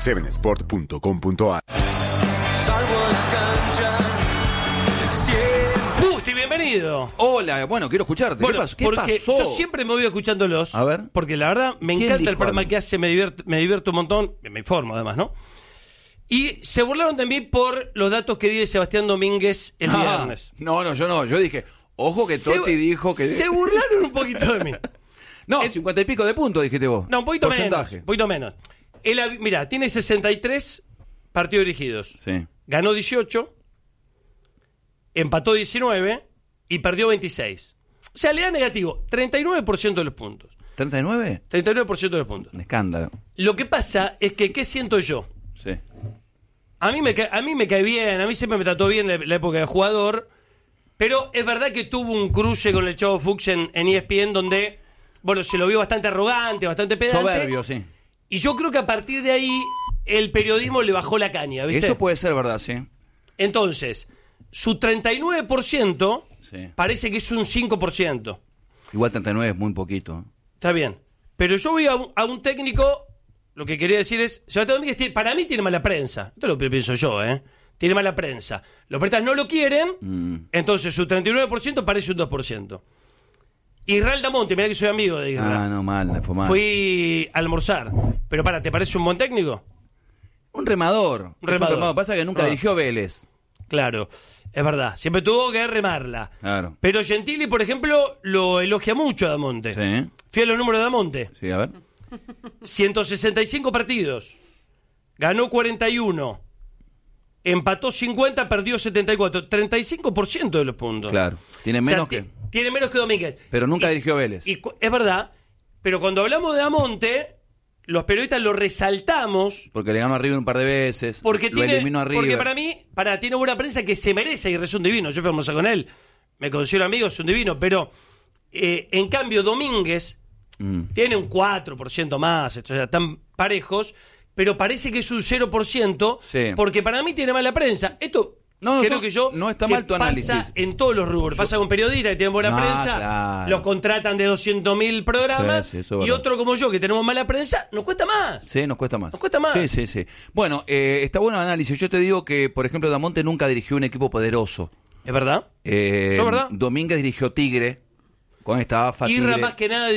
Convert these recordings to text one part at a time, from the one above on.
7sport.com.ar. Salgo a la cancha. Gusti, bienvenido. Hola, bueno, quiero escucharte. Bueno, ¿Qué porque pasó? yo siempre me voy escuchándolos. A ver. Porque la verdad me ¿Quién encanta dijo el programa algo? que hace, me divierto un montón, me informo además, ¿no? Y se burlaron de mí por los datos que di de Sebastián Domínguez el viernes. No, yo no. Yo dije, ojo que Totti dijo que... Se burlaron un poquito de mí. No, 50 y pico de puntos dijiste vos. No, un poquito Porcentaje. menos. Mira, tiene 63 partidos dirigidos. Sí. Ganó 18, empató 19 y perdió 26. O sea, le da negativo 39% de los puntos. ¿39? 39% de los puntos. Un escándalo. Lo que pasa es que, ¿qué siento yo? Sí. A mí me cae bien, a mí siempre me trató bien la época de jugador, pero es verdad que tuvo un cruce con el Chavo Fuchs en ESPN donde, bueno, se lo vio bastante arrogante, bastante pedante. Soberbio, sí. Y yo creo que a partir de ahí el periodismo le bajó la caña, ¿viste? Eso puede ser verdad, sí. Entonces, su 39% Sí. parece que es un 5%. Igual 39 es muy poquito. Está bien. Pero yo voy a un técnico, lo que quería decir es, Sebastián Domínguez para mí tiene mala prensa. Esto es lo que pienso yo, ¿eh? Tiene mala prensa. Los periodistas no lo quieren, entonces su 39% parece un 2%. Israel Damonte, mirá que soy amigo de Israel. Ah, no, mal, fue mal. Fui a almorzar. Pero ¿te parece un buen técnico? Un remador. Un remador. Pasa que nunca dirigió Vélez. Claro, es verdad. Siempre tuvo que remarla. Claro. Pero Gentili, por ejemplo, lo elogia mucho a Damonte. Sí. Fui a los números de Damonte. Sí, a ver. 165 partidos. Ganó 41. Empató 50, perdió 74. 35% de los puntos. Claro. Tiene menos que... Tiene menos que Domínguez. Pero nunca dirigió Vélez. Es verdad, pero cuando hablamos de Damonte, los periodistas lo resaltamos Porque le ganó a River un par de veces. porque lo eliminó a River. porque para mí, tiene buena prensa que se merece y es un divino. Yo fui a almorzar con él, me considero amigo, es un divino, pero en cambio Domínguez tiene un 4% más, o sea, están parejos, pero parece que es un 0%, Sí. porque para mí tiene mala prensa. Esto creo que yo no está que mal tu pasa análisis. en todos los rubros. Pasa con periodistas que tienen buena prensa, claro. los contratan de 200.000 programas, Sí, eso es y verdad. otro como yo que tenemos mala prensa, nos cuesta más. Sí, nos cuesta más. Nos cuesta más. Sí. Bueno, está bueno el análisis. Yo te digo que, por ejemplo, Damonte nunca dirigió un equipo poderoso. ¿Es verdad? ¿Es verdad? Domínguez dirigió Tigre, con esta AFA Tigre. Irra más que nada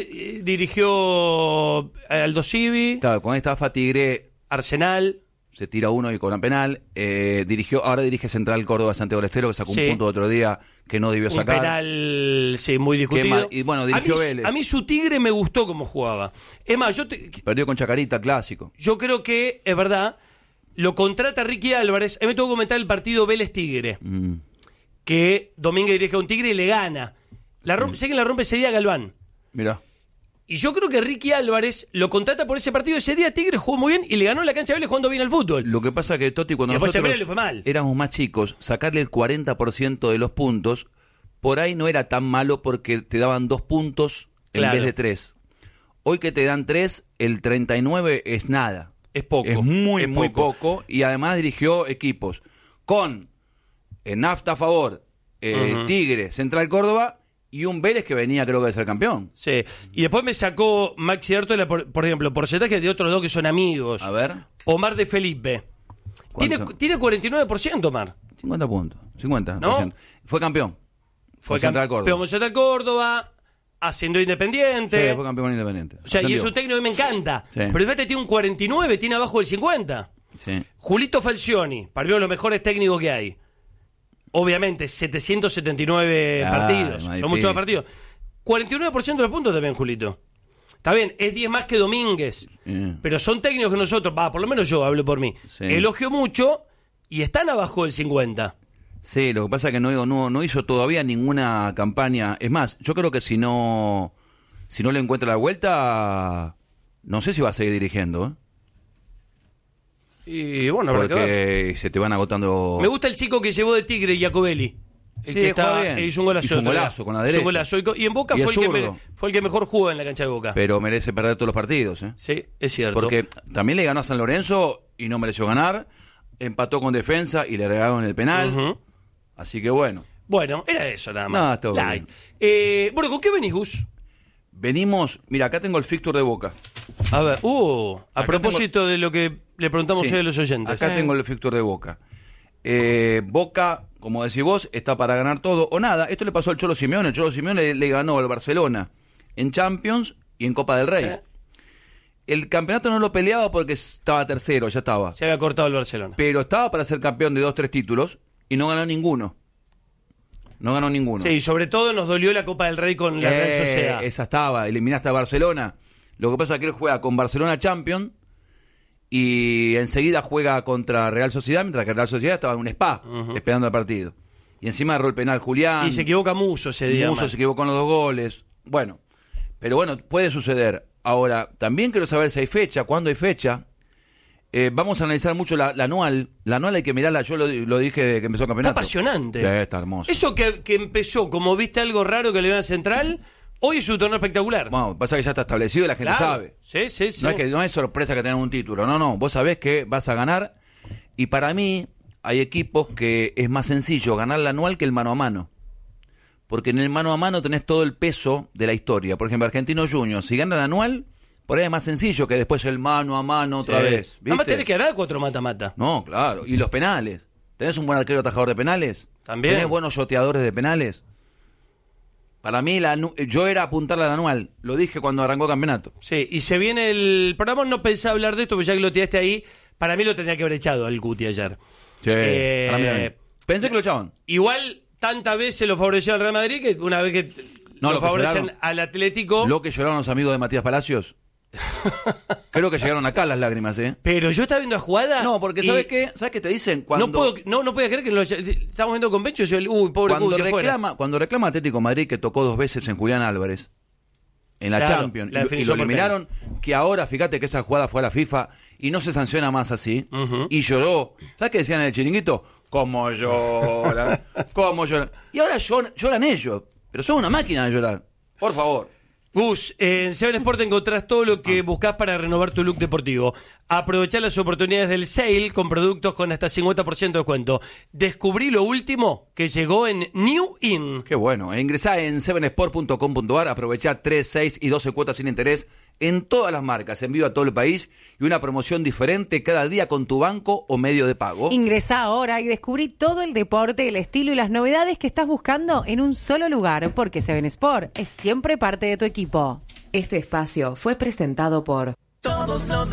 dirigió Aldo Civi, Claro, con esta AFA Tigre Arsenal. se tira uno y cobran penal. Ahora dirige Central Córdoba Santiago del Estero, que sacó Sí. un punto otro día que no debió Un sacar. penal, sí, muy discutido. Y bueno, dirigió Vélez. A mí su Tigre me gustó cómo jugaba. Es más, Perdió con Chacarita, clásico. yo creo que, es verdad, lo contrata Ricky Álvarez. A mí me tuvo que comentar el partido Vélez-Tigre, que Domínguez dirige a un Tigre y le gana. Sé que la rompe ese día Galván. Mirá. Y yo creo que Ricky Álvarez lo contrata por ese partido. Ese día Tigre jugó muy bien y le ganó en la cancha de Vélez jugando bien al fútbol. Lo que pasa que Totti, cuando Y después a nosotros Vélez le fue mal. éramos más chicos, sacarle el 40% de los puntos, por ahí no era tan malo porque te daban 2 puntos en Claro. vez de 3. Hoy que te dan 3, el 39 es nada. Es poco. Es muy Es poco. Y además dirigió equipos con Nafta a favor, Tigre, Central Córdoba y un Vélez que venía creo que de ser campeón. Sí. Y después me sacó Maxi Artola, por ejemplo, porcentaje de otros dos que son amigos. A ver. Omar de Felipe. ¿Cuánto? Tiene 49%, Omar. 50 puntos. 50%. ¿No? Fue campeón. Fue Central campeón Córdoba. con Central Córdoba, haciendo Independiente. Sí, fue campeón con Independiente. O sea, y Ascendió. es un técnico que me encanta. Sí. Pero fíjate, tiene un 49, tiene abajo del 50. Sí. Julito Falcioni, para mí uno de los mejores técnicos que hay. Obviamente, 779 Claro, partidos. más Son muchos más difícil. partidos. 49% de los puntos también, Julito. Está bien, es 10 más que Domínguez. Pero son técnicos que nosotros, por lo menos yo hablo por mí, Sí. elogio mucho y están abajo del 50. Sí, lo que pasa es que no hizo todavía ninguna campaña. Es más, yo creo que si no le encuentra la vuelta, no sé si va a seguir dirigiendo, ¿eh? Y bueno, habrá que ver. Porque se te van agotando. Me gusta el chico que llevó de Tigre, Jacobelli. El Sí, que juega bien. hizo un golazo. Hizo un otro día. golazo con la Hizo derecha. un golazo. Y en Boca Y fue es el, zurdo. fue el que mejor jugó en la cancha de Boca. Pero merece perder todos los partidos, ¿eh? Sí, es cierto. Porque también le ganó a San Lorenzo y no mereció ganar. Empató con Defensa y le regalaron el penal. Ujú. Así que bueno. Bueno, era eso nada más. No, todo Light. bien. Bueno, ¿con qué venís, Gus? venimos... Mira, acá tengo el fixture de Boca. A ver, a Acá propósito de lo que le preguntamos Sí, hoy a los oyentes. Acá tengo el fixture de Boca. Boca, como decís vos, está para ganar todo o nada. Esto le pasó al Cholo Simeone. El Cholo Simeone le ganó al Barcelona en Champions y en Copa del Rey. Sí. El campeonato no lo peleaba porque estaba tercero, ya estaba. Se había cortado el Barcelona. Pero estaba para ser campeón de 2-3 títulos y no ganó ninguno. No ganó ninguno. Sí, y sobre todo nos dolió la Copa del Rey con la Real Sociedad. Esa estaba, eliminaste a Barcelona. Lo que pasa es que él juega con Barcelona Champions y enseguida juega contra Real Sociedad, mientras que Real Sociedad estaba en un spa esperando el partido. Y encima agarró el penal Julián. Y se equivoca Musso ese día. Musso se equivocó en los 2 goles. Bueno, pero bueno, puede suceder. Ahora, también quiero saber si hay fecha, cuándo hay fecha. Vamos a analizar mucho la anual. La anual hay que mirarla, yo lo dije desde que empezó el campeonato. Está apasionante. Sí, está hermoso. Eso que empezó, como viste algo raro que le iban a Central, hoy es un torneo espectacular. Bueno, pasa que ya está establecido y la gente Claro. sabe. Sí, sí, sí. No es sorpresa que tengan un título. No. Vos sabés que vas a ganar. Y para mí, hay equipos que es más sencillo ganar la anual que el mano a mano. Porque en el mano a mano tenés todo el peso de la historia. Por ejemplo, Argentinos Juniors, si ganan la anual, por ahí es más sencillo que después el mano a mano otra vez. ¿Viste? Además tenés que ganar 4 mata-mata. No, claro. Y los penales. ¿Tenés un buen arquero atajador de penales? También. ¿Tenés buenos yoteadores de penales? Para mí, yo era apuntarle a la anual. Lo dije cuando arrancó el campeonato. Sí, y se viene el programa, no pensé hablar de esto, porque ya que lo tiraste ahí, para mí lo tendría que haber echado al Guti ayer. Sí, para mí también. Pensé que lo echaban. Igual, tantas veces lo favoreció al Real Madrid que una vez que No, lo lo que favorecen lloraron. al Atlético. Lo que lloraron los amigos de Matías Palacios. Creo que llegaron acá las lágrimas, ¿eh? Pero yo estaba viendo la jugada. No, porque y ¿sabes qué? ¿Sabes qué te dicen? Cuando, No podía creer que estamos viendo con Bencho y yo, uy, pobre cuando Guti afuera. reclama Atlético Madrid que tocó 2 veces en Julián Álvarez en la Claro, Champions la y definición lo por eliminaron, que ahora fíjate que esa jugada fue a la FIFA y no se sanciona más así. Y lloró. ¿Sabes qué decían en el chiringuito? ¿Cómo lloran? ¿Cómo lloran? Y ahora lloran ellos, pero son una máquina de llorar. Por favor. Gus, en Seven Sport encontrás todo lo que buscás para renovar tu look deportivo. Aprovechá las oportunidades del sale con productos con hasta 50% de descuento. Descubrí lo último que llegó en New In. Qué bueno. Ingresá en 7sport.com.ar, aprovechá 3, 6 y 12 cuotas sin interés en todas las marcas, envío a todo el país y una promoción diferente cada día con tu banco o medio de pago. Ingresá ahora y descubrí todo el deporte, el estilo y las novedades que estás buscando en un solo lugar, porque Seven Sport es siempre parte de tu equipo. Este espacio fue presentado por Todos los